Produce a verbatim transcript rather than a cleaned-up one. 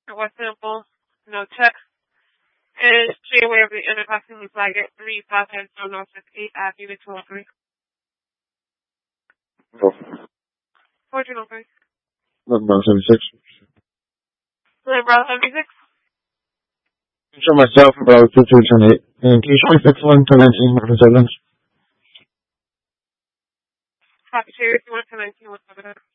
It was simple, no check. And stay aware of the intercrossing flag at three South End North eight Ave, Unit two oh three. Oh. fourteen oh three. Bravo seventy-six. Bravo seventy-six. Show myself about two two twenty-eight. And can you show me six one to nineteen Martin Siblings? Copy, Sherry, if you want to nineteen, what's over there?